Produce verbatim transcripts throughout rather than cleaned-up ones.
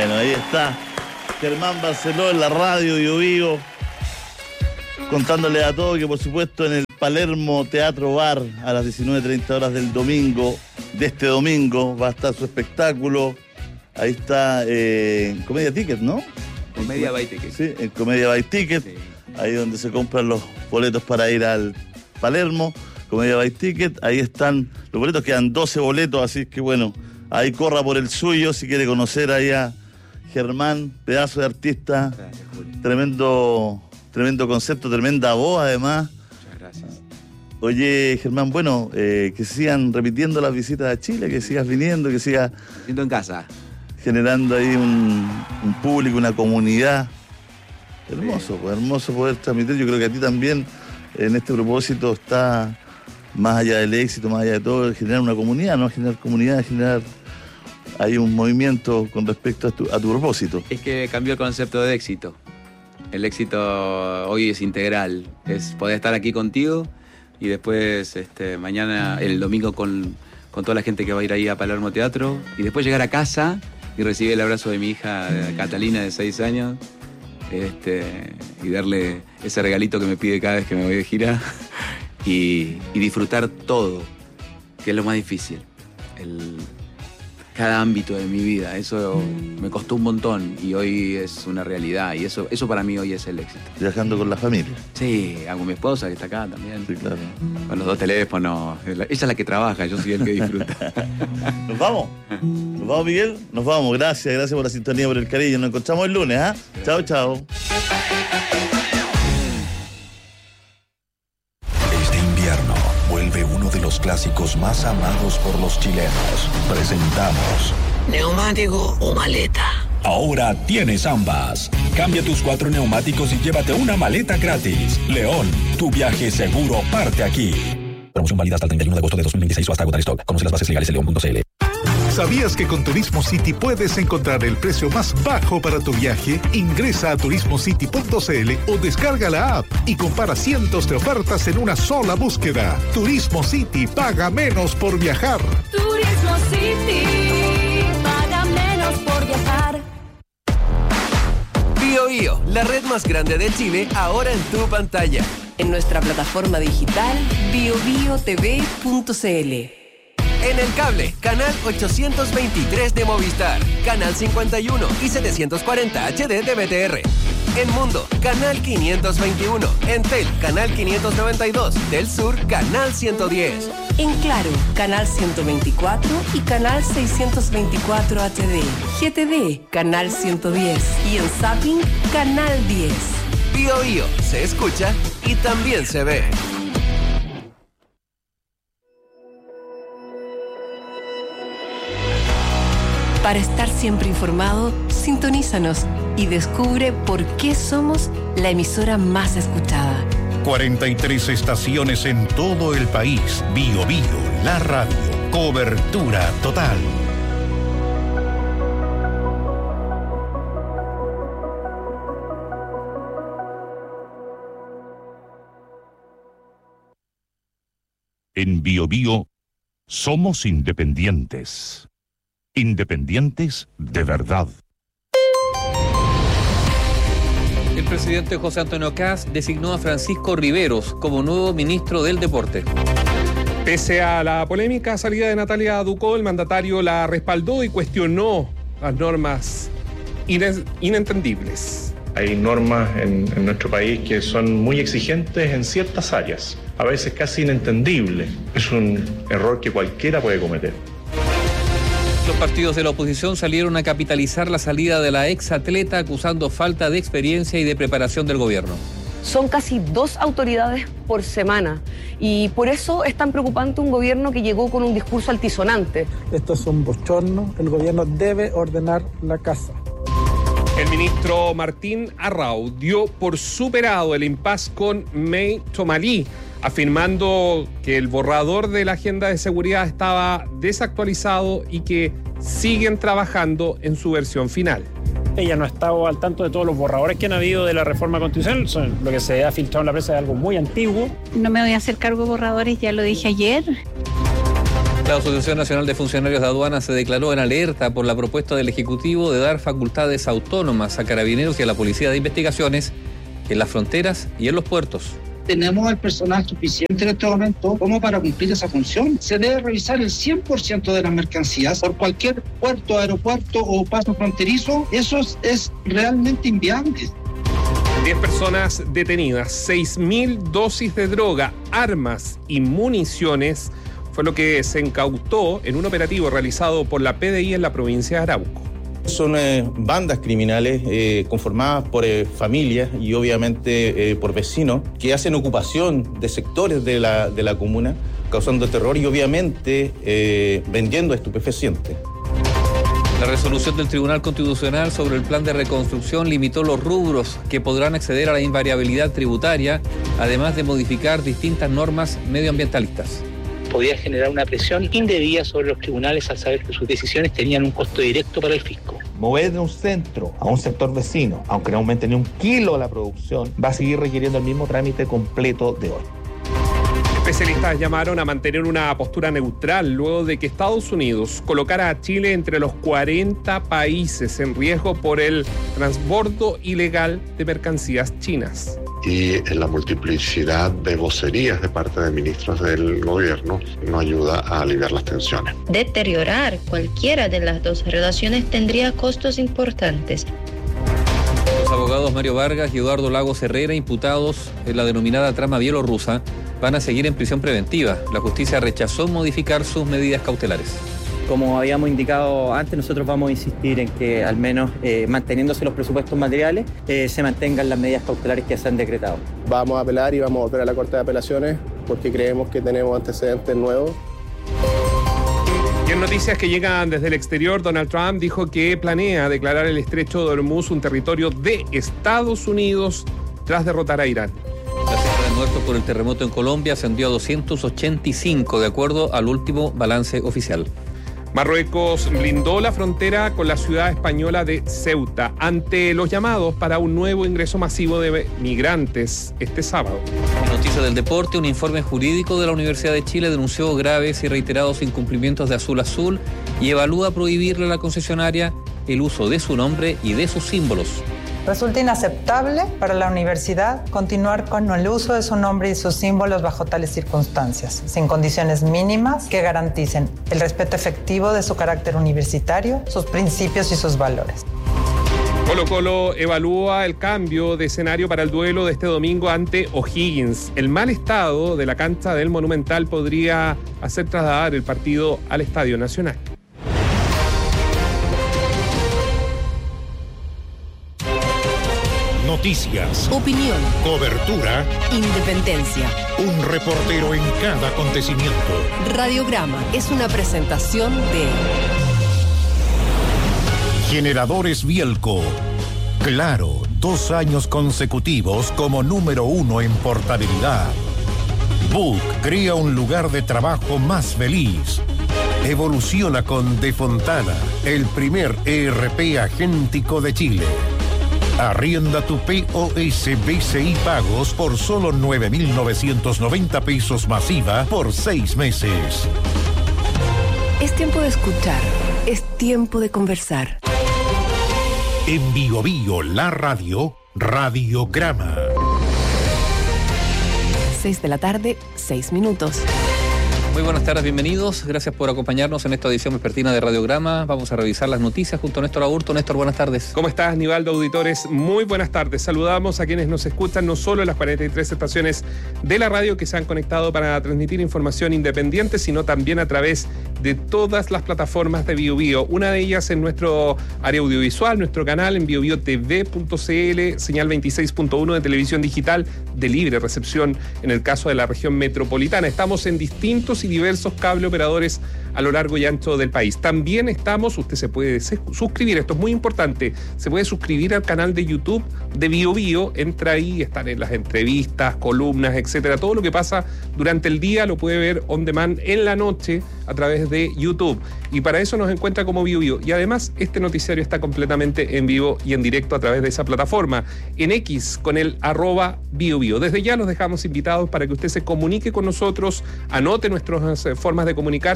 Bueno, ahí está Germán Barceló en la radio Bio Bio, contándole a todos que por supuesto en el Palermo Teatro Bar a las diecinueve treinta horas del domingo, de este domingo, va a estar su espectáculo. Ahí está eh, Comedia Ticket, ¿no? Comedia by Ticket. Sí, en Comedia by Ticket, sí. Ahí donde se compran los boletos para ir al Palermo, Comedia by Ticket. Ahí están los boletos, quedan doce boletos, así que bueno, ahí corra por el suyo si quiere conocer ahí a Germán, pedazo de artista. Gracias, Julio. Tremendo, tremendo concepto, tremenda voz además. Muchas gracias. Oye, Germán, bueno, eh, que sigan repitiendo las visitas a Chile, que sigas viniendo, que sigas... Siendo en casa. Generando ahí un, un público, una comunidad. Hermoso, pues, hermoso poder transmitir. Yo creo que a ti también en este propósito está, más allá del éxito, más allá de todo, generar una comunidad, ¿no? Generar comunidad, generar ahí un movimiento con respecto a tu, a tu propósito. Es que cambió el concepto de éxito. El éxito hoy es integral. Es poder estar aquí contigo y después este, mañana, el domingo, con, con toda la gente que va a ir ahí a Palermo Teatro y después llegar a casa y recibir el abrazo de mi hija Catalina de seis años este, y darle ese regalito que me pide cada vez que me voy de gira y, y disfrutar todo, que es lo más difícil. El, cada ámbito de mi vida, eso me costó un montón y hoy es una realidad y eso, eso para mí hoy es el éxito. Viajando con la familia. Sí, con mi esposa que está acá también. Sí, claro. Con los dos teléfonos. Ella es la que trabaja, yo soy el que disfruta. ¿Nos vamos? ¿Nos vamos, Miguel? Nos vamos, gracias, gracias por la sintonía, por el cariño. Nos encontramos el lunes, ¿ah? ¿eh? Chao, chao. Vuelve uno de los clásicos más amados por los chilenos. Presentamos ¿neumático o maleta? Ahora tienes ambas. Cambia tus cuatro neumáticos y llévate una maleta gratis. León, tu viaje seguro parte aquí. Promoción válida hasta el treinta y uno de agosto de dos mil veintiséis o hasta agotar stock. Conoce las bases legales en león punto c l. ¿Sabías que con Turismo City puedes encontrar el precio más bajo para tu viaje? Ingresa a turismo city punto c l o descarga la app y compara cientos de ofertas en una sola búsqueda. Turismo City, paga menos por viajar. Turismo City, paga menos por viajar. Bio Bio, la red más grande de Chile, ahora en tu pantalla. En nuestra plataforma digital bio bio t v punto c l. En el cable, canal ochocientos veintitrés de Movistar, canal cincuenta y uno y setecientos cuarenta H D de B T R. En Mundo, canal quinientos veintiuno. En Tel, canal quinientos noventa y dos. Del Sur, canal ciento diez. En Claro, canal ciento veinticuatro y canal seiscientos veinticuatro H D. G T V, canal ciento diez. Y en Zapping, canal diez. Bio Bio, se escucha y también se ve. Para estar siempre informado, sintonízanos y descubre por qué somos la emisora más escuchada. cuarenta y tres estaciones en todo el país. Bio Bio, la radio. Cobertura total. En Bio Bio somos independientes. Independientes de verdad. El presidente José Antonio Kast designó a Francisco Riveros como nuevo ministro del Deporte. Pese a la polémica salida de Natalia Ducó, el mandatario la respaldó y cuestionó las normas ines- inentendibles. Hay normas en, en nuestro país que son muy exigentes en ciertas áreas, a veces casi inentendibles. Es un error que cualquiera puede cometer. Los partidos de la oposición salieron a capitalizar la salida de la exatleta acusando falta de experiencia y de preparación del gobierno. Son casi dos autoridades por semana y por eso es tan preocupante un gobierno que llegó con un discurso altisonante. Esto es un bochorno, el gobierno debe ordenar la casa. El ministro Martín Arrau dio por superado el impasse con May Tomalí, afirmando que el borrador de la agenda de seguridad estaba desactualizado y que siguen trabajando en su versión final. Ella no ha estado al tanto de todos los borradores que han habido de la reforma constitucional. Son, lo que se ha filtrado en la prensa es algo muy antiguo. No me voy a hacer cargo de borradores, ya lo dije ayer. La Asociación Nacional de Funcionarios de Aduanas se declaró en alerta por la propuesta del Ejecutivo de dar facultades autónomas a carabineros y a la Policía de Investigaciones en las fronteras y en los puertos. Tenemos el personal suficiente en este momento como para cumplir esa función. Se debe revisar el cien por ciento de las mercancías por cualquier puerto, aeropuerto o paso fronterizo. Eso es, es realmente inviable. diez personas detenidas, seis mil dosis de droga, armas y municiones fue lo que se incautó en un operativo realizado por la P D I en la provincia de Arauco. Son eh, bandas criminales eh, conformadas por eh, familias y obviamente eh, por vecinos que hacen ocupación de sectores de la, de la comuna, causando terror y obviamente eh, vendiendo estupefacientes. La resolución del Tribunal Constitucional sobre el plan de reconstrucción limitó los rubros que podrán acceder a la invariabilidad tributaria, además de modificar distintas normas medioambientalistas. Podía generar una presión indebida sobre los tribunales al saber que sus decisiones tenían un costo directo para el fisco. Mover de un centro a un sector vecino, aunque no aumente ni un kilo la producción, va a seguir requiriendo el mismo trámite completo de hoy. Especialistas llamaron a mantener una postura neutral luego de que Estados Unidos colocara a Chile entre los cuarenta países en riesgo por el transbordo ilegal de mercancías chinas. Y en la multiplicidad de vocerías de parte de ministros del gobierno no ayuda a aliviar las tensiones. Deteriorar cualquiera de las dos relaciones tendría costos importantes. Los abogados Mario Vargas y Eduardo Lagos Herrera, imputados en la denominada trama bielorrusa, van a seguir en prisión preventiva. La justicia rechazó modificar sus medidas cautelares. Como habíamos indicado antes, nosotros vamos a insistir en que al menos eh, manteniéndose los presupuestos materiales, eh, se mantengan las medidas cautelares que se han decretado. Vamos a apelar y vamos a volver a la Corte de Apelaciones porque creemos que tenemos antecedentes nuevos. Y en noticias que llegan desde el exterior, Donald Trump dijo que planea declarar el estrecho de Hormuz un territorio de Estados Unidos tras derrotar a Irán. La cifra de muertos por el terremoto en Colombia ascendió a doscientos ochenta y cinco, de acuerdo al último balance oficial. Marruecos blindó la frontera con la ciudad española de Ceuta ante los llamados para un nuevo ingreso masivo de migrantes este sábado. En noticias del deporte, un informe jurídico de la Universidad de Chile denunció graves y reiterados incumplimientos de Azul Azul y evalúa prohibirle a la concesionaria el uso de su nombre y de sus símbolos. Resulta inaceptable para la universidad continuar con el uso de su nombre y sus símbolos bajo tales circunstancias, sin condiciones mínimas que garanticen el respeto efectivo de su carácter universitario, sus principios y sus valores. Colo Colo evalúa el cambio de escenario para el duelo de este domingo ante O'Higgins. El mal estado de la cancha del Monumental podría hacer trasladar el partido al Estadio Nacional. Noticias, opinión, cobertura, independencia. Un reportero en cada acontecimiento. Radiograma es una presentación de Generadores Bielco. Claro, dos años consecutivos como número uno en portabilidad. Book crea un lugar de trabajo más feliz. Evoluciona con De Fontana, el primer E R P agéntico de Chile. Arrienda tu P O S B C I pagos por solo nueve mil novecientos noventa pesos masiva por seis meses. Es tiempo de escuchar, es tiempo de conversar. En Bio Bio, la radio, Radiograma. seis de la tarde, seis minutos. Muy buenas tardes, bienvenidos. Gracias por acompañarnos en esta edición vespertina de Radiograma. Vamos a revisar las noticias junto a Néstor Aburto. Néstor, buenas tardes. ¿Cómo estás, Nivaldo, auditores? Muy buenas tardes. Saludamos a quienes nos escuchan no solo en las cuarenta y tres estaciones de la radio que se han conectado para transmitir información independiente, sino también a través de todas las plataformas de Bio Bio. Una de ellas en nuestro área audiovisual, nuestro canal en bio bio t v punto c l, señal veintiséis punto uno de televisión digital de libre recepción en el caso de la región metropolitana. Estamos en distintos y diversos cable operadores a lo largo y ancho del país. También estamos, usted se puede suscribir, esto es muy importante, se puede suscribir al canal de YouTube de Bio Bio, entra ahí, están en las entrevistas, columnas, etcétera. Todo lo que pasa durante el día lo puede ver on demand en la noche a través de YouTube. Y para eso nos encuentra como Bio Bio. Y además, este noticiario está completamente en vivo y en directo a través de esa plataforma. En X, con el arroba Bio Bio. Desde ya los dejamos invitados para que usted se comunique con nosotros, anote nuestras formas de comunicarse, nuestro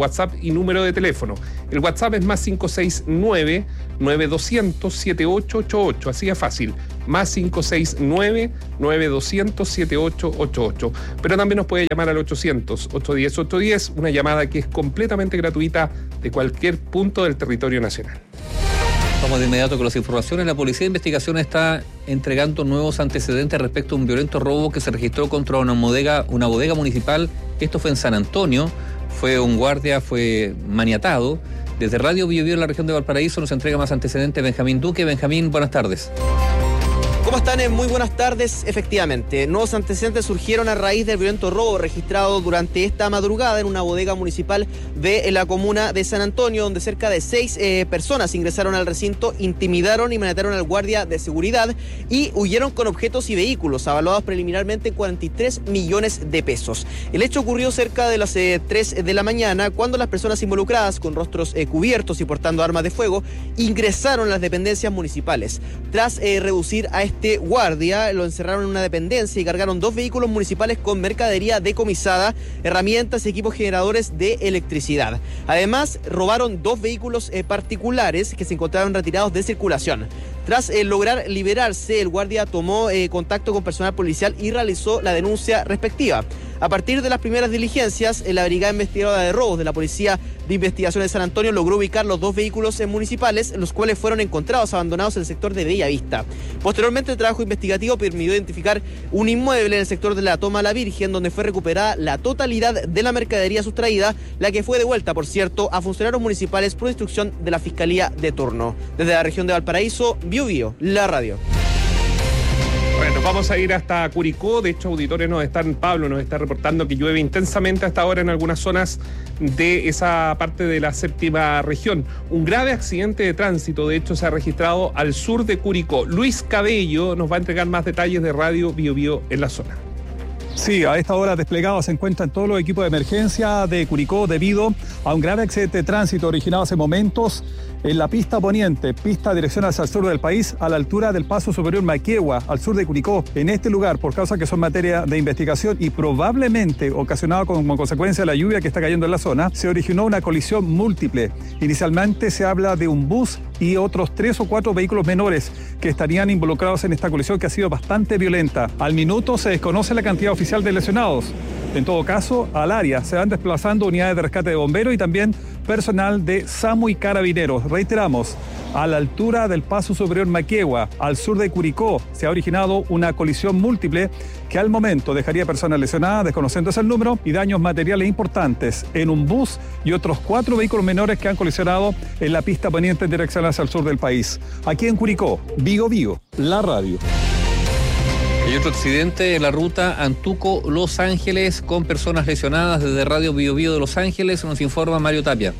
WhatsApp y número de teléfono. El WhatsApp es más cinco seis nueve, nueve dos cero cero, siete ocho ocho ocho, así es fácil, más cinco seis nueve, nueve dos cero cero, siete ocho ocho ocho. Pero también nos puede llamar al ochocientos, ochocientos diez, ochocientos diez, una llamada que es completamente gratuita de cualquier punto del territorio nacional. Vamos de inmediato con las informaciones. La Policía de Investigación está entregando nuevos antecedentes respecto a un violento robo que se registró contra una bodega, una bodega municipal. Esto fue en San Antonio. Fue un guardia, fue maniatado. Desde Radio Bio Bio en la región de Valparaíso nos entrega más antecedentes Benjamín Duque. Benjamín, buenas tardes. ¿Cómo están? Muy buenas tardes. Efectivamente, nuevos antecedentes surgieron a raíz del violento robo registrado durante esta madrugada en una bodega municipal de la comuna de San Antonio, donde cerca de seis eh, personas ingresaron al recinto, intimidaron y maniataron al guardia de seguridad y huyeron con objetos y vehículos avaluados preliminarmente en cuarenta y tres millones de pesos. El hecho ocurrió cerca de las eh, tres de la mañana, cuando las personas involucradas, con rostros eh, cubiertos y portando armas de fuego, ingresaron a las dependencias municipales. Tras eh, reducir a este Este guardia, lo encerraron en una dependencia y cargaron dos vehículos municipales con mercadería decomisada, herramientas y equipos generadores de electricidad. Además, robaron dos vehículos eh, particulares que se encontraban retirados de circulación. Tras eh, lograr liberarse, el guardia tomó eh, contacto con personal policial y realizó la denuncia respectiva. A partir de las primeras diligencias, eh, la Brigada Investigadora de Robos de la Policía de Investigación de San Antonio logró ubicar los dos vehículos eh, municipales, los cuales fueron encontrados abandonados en el sector de Bellavista. Posteriormente, el trabajo investigativo permitió identificar un inmueble en el sector de la Toma La Virgen, donde fue recuperada la totalidad de la mercadería sustraída, la que fue devuelta, por cierto, a funcionarios municipales por instrucción de la Fiscalía de turno. Desde la región de Valparaíso, Bio Bio, la radio. Bueno, vamos a ir hasta Curicó. De hecho, auditores nos están, Pablo nos está reportando que llueve intensamente hasta ahora en algunas zonas de esa parte de la séptima región. Un grave accidente de tránsito, de hecho, se ha registrado al sur de Curicó. Luis Cabello nos va a entregar más detalles de Radio Bio Bio en la zona. Sí, a esta hora desplegados se encuentran todos los equipos de emergencia de Curicó debido a un grave accidente de tránsito originado hace momentos en la pista poniente, pista dirección hacia el sur del país, a la altura del Paso Superior Maquegua, al sur de Curicó. En este lugar, por causa que son materia de investigación y probablemente ocasionado como consecuencia de la lluvia que está cayendo en la zona, se originó una colisión múltiple. Inicialmente se habla de un bus y otros tres o cuatro vehículos menores que estarían involucrados en esta colisión que ha sido bastante violenta. Al minuto se desconoce la cantidad oficial de lesionados. En todo caso, al área se van desplazando unidades de rescate de bomberos y también personal de SAMU y Carabineros. Reiteramos, a la altura del Paso Superior Maquegua, al sur de Curicó, se ha originado una colisión múltiple que al momento dejaría personas lesionadas, desconociéndose el número, y daños materiales importantes en un bus y otros cuatro vehículos menores que han colisionado en la pista poniente en dirección hacia el sur del país. Aquí en Curicó, Bio Bio, la radio. Hay otro accidente en la ruta Antuco-Los Ángeles con personas lesionadas. Desde Radio Bio Bio de Los Ángeles nos informa Mario Tapia.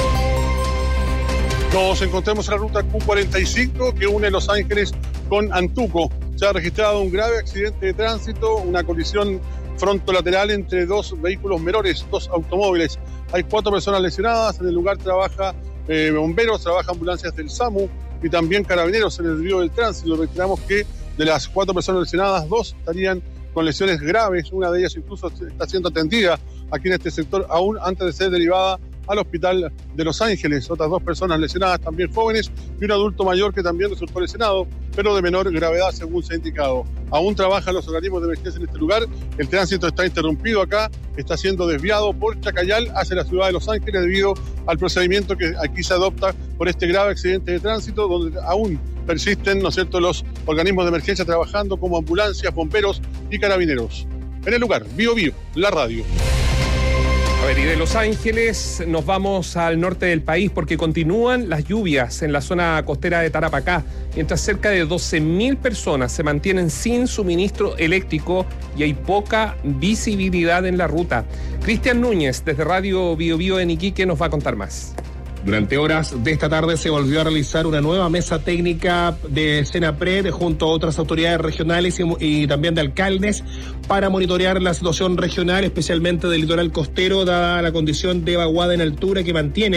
Nos encontramos en la ruta Q cuarenta y cinco que une Los Ángeles con Antuco. Se ha registrado un grave accidente de tránsito, una colisión frontolateral entre dos vehículos menores, dos automóviles. Hay cuatro personas lesionadas. En el lugar trabaja eh, bomberos, trabaja ambulancias del SAMU y también carabineros en el río del tránsito. Reiteramos que de las cuatro personas lesionadas, dos estarían con lesiones graves. Una de ellas incluso está siendo atendida aquí en este sector, aún antes de ser derivada al hospital de Los Ángeles. Otras dos personas lesionadas, también jóvenes, y un adulto mayor que también resultó lesionado, pero de menor gravedad, según se ha indicado. Aún trabajan los organismos de emergencia en este lugar. El tránsito está interrumpido acá, está siendo desviado por Chacayal hacia la ciudad de Los Ángeles debido al procedimiento que aquí se adopta por este grave accidente de tránsito, donde aún persisten, ¿no es cierto?, los organismos de emergencia trabajando como ambulancias, bomberos y carabineros. En el lugar, Bio Bio, la radio. A ver, y de Los Ángeles nos vamos al norte del país porque continúan las lluvias en la zona costera de Tarapacá, mientras cerca de doce mil personas se mantienen sin suministro eléctrico y hay poca visibilidad en la ruta. Cristian Núñez, desde Radio Bio Bio en Iquique, nos va a contar más. Durante horas de esta tarde se volvió a realizar una nueva mesa técnica de Senapred junto a otras autoridades regionales y, y también de alcaldes para monitorear la situación regional, especialmente del litoral costero, dada la condición de vaguada en altura que mantiene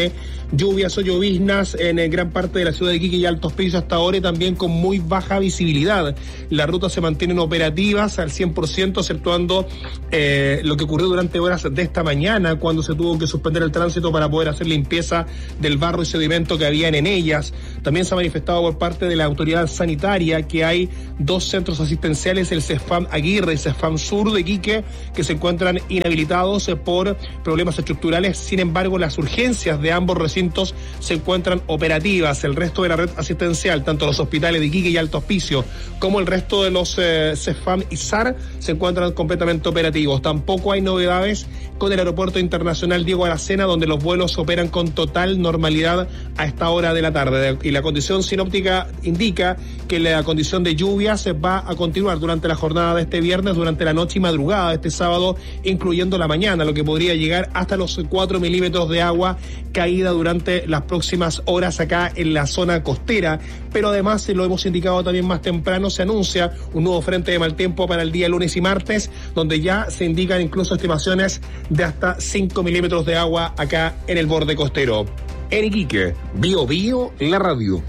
lluvias o lloviznas en gran parte de la ciudad de Iquique y Altos Pisos hasta ahora, y también con muy baja visibilidad. Las rutas se mantienen operativas al cien por ciento, exceptuando eh, lo que ocurrió durante horas de esta mañana, cuando se tuvo que suspender el tránsito para poder hacer limpieza del barro y sedimento que habían en ellas. También se ha manifestado por parte de la autoridad sanitaria que hay dos centros asistenciales, el CESFAM Aguirre y CESFAM Sur de Iquique, que se encuentran inhabilitados por problemas estructurales. Sin embargo, las urgencias de ambos recintos se encuentran operativas. El resto de la red asistencial, tanto los hospitales de Iquique y Alto Hospicio como el resto de los eh, CESFAM y S A R, se encuentran completamente operativos. Tampoco hay novedades con el Aeropuerto Internacional Diego Aracena, donde los vuelos operan con total normalidad a esta hora de la tarde. Y la condición sinóptica indica que la condición de lluvias va a continuar durante la jornada de este viernes, durante la noche y madrugada de este sábado, incluyendo la mañana, lo que podría llegar hasta los cuatro milímetros de agua caída durante las próximas horas acá en la zona costera. Pero además, lo hemos indicado también más temprano, se anuncia un nuevo frente de mal tiempo para el día lunes y martes, donde ya se indican incluso estimaciones de hasta cinco milímetros de agua acá en el borde costero. En Iquique, Bio Bio, la radio.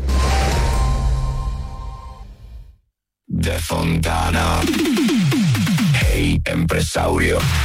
De Fontana. Hey, empresario.